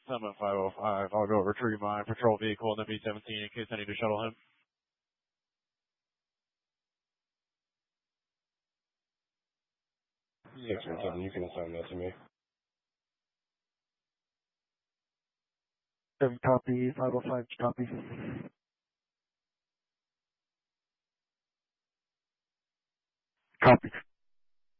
7-505. I'll go retrieve my patrol vehicle in the B-17 in case I need to shuttle him. Yes, sir, Kevin. You can assign that to me. 7 copy, 505 copy. Copy.